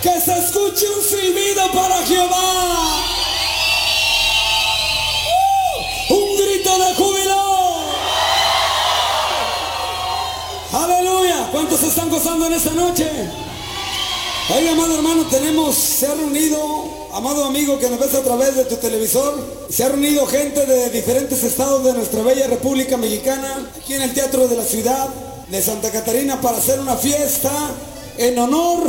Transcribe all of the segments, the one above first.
Que se escuche un silbido para Jehová. Un grito de júbilo. Aleluya. ¿Cuántos se están gozando en esta noche? Oiga, amado hermano, se ha reunido, amado amigo que nos ves a través de tu televisor, se ha reunido gente de diferentes estados de nuestra bella República Mexicana, aquí en el Teatro de la Ciudad de Santa Catarina, para hacer una fiesta en honor.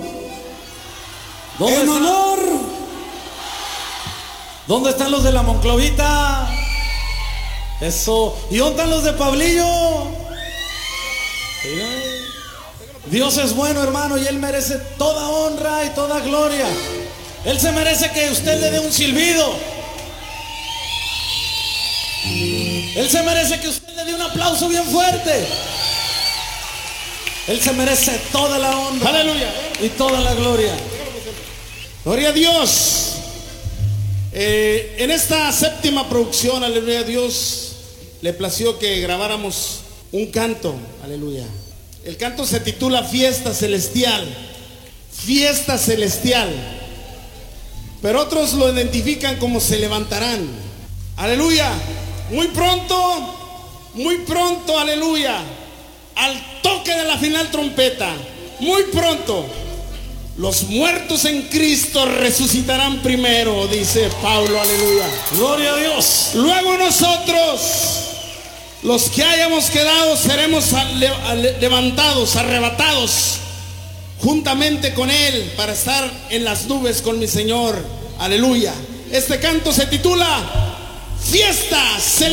¿Dónde están los de la Monclovita? Eso. ¿Y dónde están los de Pablillo? Dios es bueno, hermano, y Él merece toda honra y toda gloria. Él se merece que usted le dé un silbido. Él se merece que usted le dé un aplauso bien fuerte. Él se merece toda la honra, aleluya, y toda la gloria. Gloria a Dios. En esta séptima producción, aleluya, a Dios le plació que grabáramos un canto, aleluya. El canto se titula Fiesta Celestial. Fiesta Celestial. Pero otros lo identifican como Se Levantarán. Aleluya. Muy pronto, aleluya, al toque de la final trompeta, muy pronto, los muertos en Cristo resucitarán primero, dice Pablo, aleluya. Gloria a Dios. Luego nosotros, los que hayamos quedado, seremos levantados, arrebatados, juntamente con Él, para estar en las nubes con mi Señor, aleluya. Este canto se titula Fiesta Celestial.